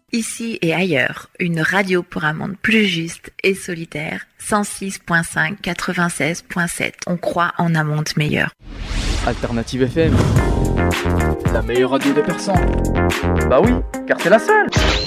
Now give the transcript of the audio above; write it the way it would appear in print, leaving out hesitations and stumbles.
Ici et ailleurs, une radio pour un monde plus juste et solidaire. 106.5, 96.7. On croit en un monde meilleur. Alternative FM, la meilleure radio de Persan. Bah oui, car c'est la seule.